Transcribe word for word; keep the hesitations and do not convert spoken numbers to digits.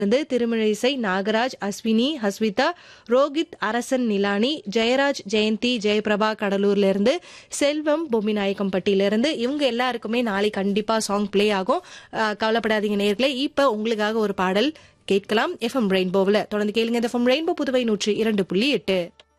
வந்து திருமிழிசை நாகராஜ், அஸ்வினி, ஹஸ்விதா, ரோஹித், அரசன், நிலானி, ஜெயராஜ், ஜெயந்தி, ஜெயபிரபா கடலூர்ல இருந்து, செல்வம் பொம்மிநாயக்கம்பட்டியில இருந்து இவங்க எல்லாருக்குமே நாளை கண்டிப்பா சாங் பிளே ஆகும். அஹ், கவலைப்படாதீங்க நேயர்களே. இப்ப உங்களுக்காக ஒரு பாடல் கேட்கலாம் எஃப்எம் ரெயின்போவில். தொடர்ந்து கேளுங்க. எஃப்எம் ரெயின்போ புதுவை நூற்றி இரண்டு புள்ளி எட்டு.